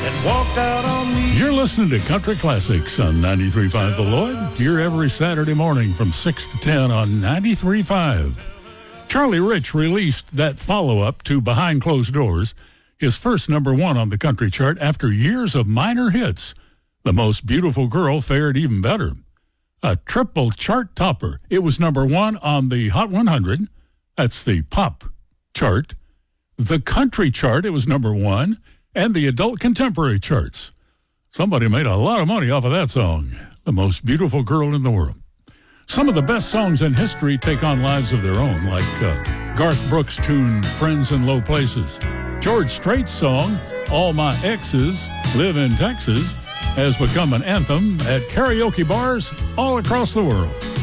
and walked out on me. You're listening to Country Classics on 93.5 The Lloyd. Here every Saturday morning from 6 to 10 on 93.5. Charlie Rich released that follow-up to Behind Closed Doors, his first number one on the country chart after years of minor hits. The Most Beautiful Girl fared even better. A triple chart topper. It was number one on the Hot 100. That's the pop chart. The country chart, it was number one. And the adult contemporary charts. Somebody made a lot of money off of that song. The Most Beautiful Girl in the World. Some of the best songs in history take on lives of their own, like Garth Brooks' tune, Friends in Low Places. George Strait's song, All My Exes Live in Texas, has become an anthem at karaoke bars all across the world.